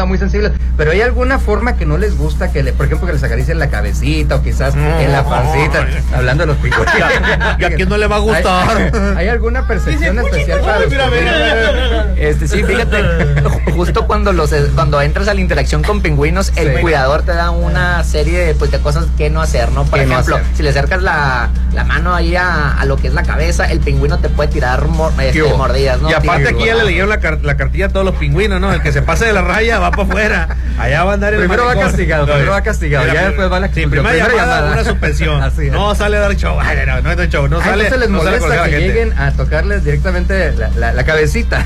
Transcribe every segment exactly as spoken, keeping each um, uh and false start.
muy sensibles, pero hay alguna forma que no les gusta que, le, por ejemplo, que les acaricien la cabecita o quizás no, en la pancita, no, hablando de los pingüinos. ¿Y a quién no le va a gustar? ¿Hay, ¿hay alguna percepción especial para los mira, mira, mira. Este, sí, fíjate, justo cuando los cuando entras a la interacción con pingüinos, el sí. cuidador te da una serie de, pues, de cosas que no hacer, ¿no? Por ejemplo, no si le acercas la, la mano ahí a, a lo que es la cabeza, el pingüino te puede tirar mor, este, mordidas, ¿no? Y aparte aquí ya le leyeron la, car la cartilla a todos los pingüinos, ¿no? El que se pase de la raya va para afuera. Allá va a andar el Primero maricón. va castigado, no, primero va castigado, ya después va la sí, primera llamada, llamada, una suspensión. Así no sale a dar show, no, no, no es show, no ah, sale. Entonces les no molesta sale que lleguen a tocarles directamente la, la, la cabecita.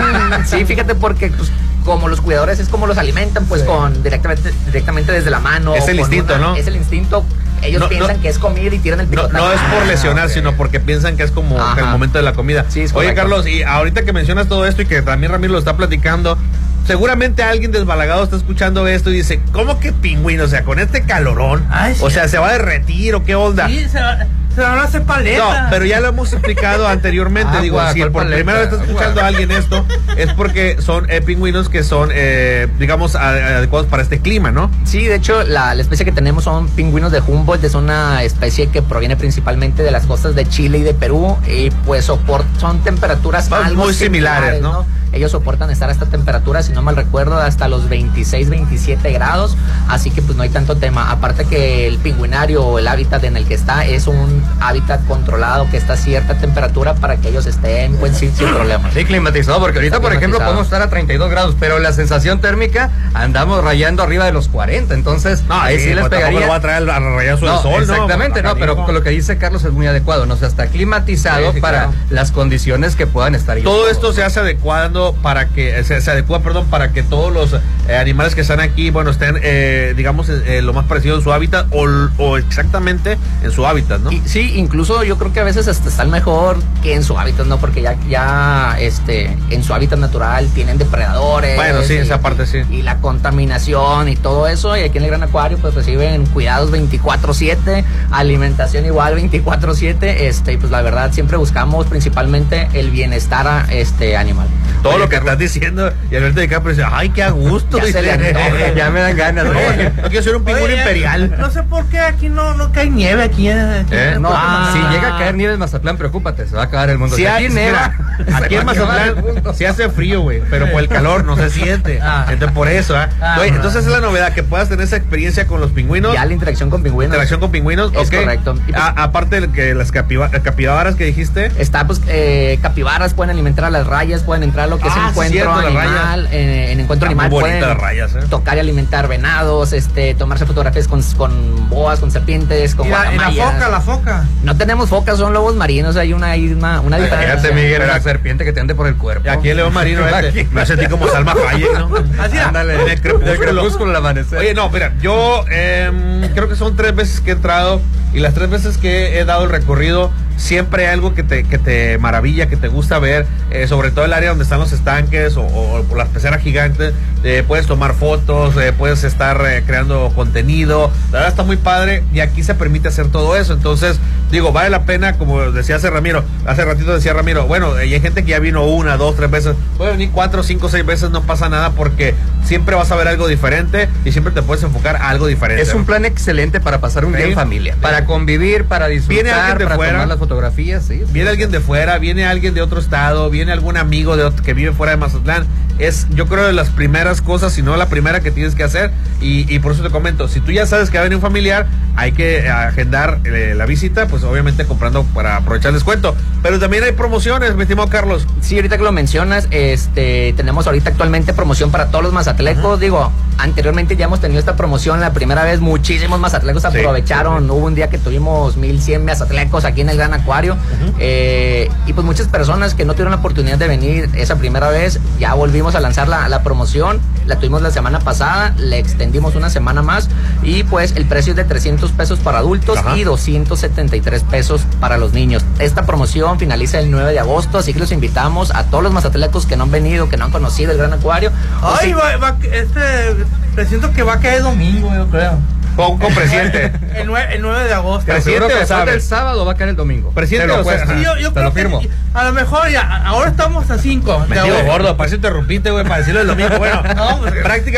Sí, fíjate, porque pues, como los cuidadores es como los alimentan, pues sí. con directamente directamente desde la mano. Es el instinto, una, ¿no? Es el instinto. Ellos no, piensan no, que es comida y tiran el picotazo. No, no es por lesionar, ah, okay. sino porque piensan que es como el momento de la comida. Sí, es Oye, Carlos, y ahorita que mencionas todo esto y que también Ramiro lo está platicando, seguramente alguien desbalagado está escuchando esto y dice, ¿cómo que pingüino? O sea, con este calorón, Ay, sí. o sea, ¿se va a derretir o qué onda? Sí, se va, se van a hacer paletas. No, pero ya lo hemos explicado anteriormente. Ah, digo, guau, si por paleta? primera vez está escuchando guau. a alguien esto, es porque son eh, pingüinos que son, eh, digamos, adecuados para este clima, ¿no? Sí, de hecho, la, la especie que tenemos son pingüinos de Humboldt, es una especie que proviene principalmente de las costas de Chile y de Perú, y pues soport, son temperaturas son algo muy similares, similares ¿no? ¿no? Ellos soportan estar a esta temperatura, si no mal recuerdo, hasta los veintiséis, veintisiete grados, así que pues no hay tanto tema. Aparte que el pingüinario o el hábitat en el que está es un hábitat controlado que está a cierta temperatura para que ellos estén pues, sin, sin problemas. Sí, climatizado, porque ahorita, por ejemplo, podemos estar a treinta y dos grados, pero la sensación térmica andamos rayando arriba de los cuarenta, entonces no, ahí sí, sí les pues, pegaría. Lo va a traer a rayazo no, del sol, exactamente, no, no pero con lo que dice Carlos es muy adecuado, no o sea, está climatizado sí, sí, para claro. las condiciones que puedan estar ahí. Todo esto se hace adecuando para que se, se adecua, perdón, para que todos los eh, animales que están aquí, bueno, estén, eh, digamos, eh, lo más parecido en su hábitat o, o exactamente en su hábitat, ¿no? Y, sí, incluso yo creo que a veces hasta están mejor que en su hábitat, ¿no? Porque ya, ya, este, en su hábitat natural tienen depredadores. Bueno, sí, y, esa parte sí. Y la contaminación y todo eso, y aquí en el Gran Acuario pues reciben cuidados veinticuatro siete, alimentación igual veinticuatro siete, este, y pues la verdad siempre buscamos principalmente el bienestar a, este, animal. Todo Oye, lo que Carlos, estás diciendo, y Alberto DiCaprio dice, ay, qué a gusto. Ya, dice, se le ya me dan ganas. No, no quiero ser un pingüino imperial. No sé por qué aquí no, no cae nieve aquí. aquí ¿Eh? No, ah, si llega a caer nieve en Mazatlán, preocúpate, se va a acabar el mundo. Si aquí neva, aquí en Mazatlán sí hace frío, güey, pero por el calor no se siente. Ah. Entonces por eso, ¿eh? Ah, Oye, entonces es la novedad, que puedas tener esa experiencia con los pingüinos. Ya la interacción con pingüinos. Interacción con pingüinos, es okay. correcto. Pues, a, aparte de que las capiba, capibaras que dijiste. Está, pues, eh, capibaras pueden alimentar a las rayas, pueden entrar a lo que ah, es encuentro sí, cierto, animal, eh, en encuentro Está animal pueden las rayas, ¿eh? tocar y alimentar venados, este, tomarse fotografías con, con boas, con serpientes, con y la, y la foca, la foca. No tenemos focas, son lobos marinos, hay una, hay una, una diferencia. Fíjate, Miguel, la serpiente que te ande por el cuerpo. Y aquí el león marino este, me sentí como Salma Hayek, ¿no? Así ándale, de crepúsculo al amanecer. Oye, no, mira, yo eh, creo que son tres veces que he entrado y las tres veces que he dado el recorrido siempre hay algo que te, que te maravilla, que te gusta ver, eh, sobre todo el área donde están los estanques o, o, o las peceras gigantes, eh, puedes tomar fotos, eh, puedes estar eh, creando contenido, la verdad está muy padre y aquí se permite hacer todo eso, entonces digo, vale la pena, como decía hace Ramiro, hace ratito decía Ramiro, bueno, y hay gente que ya vino una, dos, tres veces, puede venir cuatro, cinco, seis veces, no pasa nada porque siempre vas a ver algo diferente y siempre te puedes enfocar a algo diferente. Es un plan excelente para pasar un ¿Sí? día en familia, sí. para convivir, para disfrutar, viene alguien de para fuera, tomar las fotografías, sí. Viene sí, alguien de fuera, viene alguien de otro estado, viene algún amigo de otro, que vive fuera de Mazatlán. Es, yo creo, de las primeras cosas, si no la primera que tienes que hacer. Y, y por eso te comento, si tú ya sabes que va a venir un familiar, hay que agendar eh, la visita, pues obviamente comprando para aprovechar el descuento. Pero también hay promociones, mi estimado Carlos. Sí, ahorita que lo mencionas, este, tenemos ahorita actualmente promoción para todos los mazatlecos. Uh-huh. Digo, anteriormente ya hemos tenido esta promoción la primera vez, muchísimos mazatlecos aprovecharon. Sí, sí. Hubo un día que tuvimos mil cien mazatlecos aquí en el Gran Acuario. Uh-huh. eh, y pues muchas personas que no tuvieron la oportunidad de venir esa primera vez, ya volvimos a lanzar la, la promoción. La tuvimos la semana pasada, le extendimos una semana más y pues el precio es de trescientos pesos para adultos. Ajá. Y doscientos setenta y tres pesos para los niños. Esta promoción finaliza el nueve de agosto, así que los invitamos a todos los mazatlecos que no han venido, que no han conocido el Gran Acuario. Ay, si... va, va, este, presiento que va a caer domingo, yo creo. Con, con presidente. el, nueve, el nueve de agosto. Presidente, que después del sábado va a caer el domingo. Presidente, lo pues, sí, yo, yo te lo firmo. Que, a lo mejor ya, ahora estamos a cinco. Me digo gordo, para eso interrumpiste, güey, para decirlo el domingo. Bueno, no, pues, prácticamente.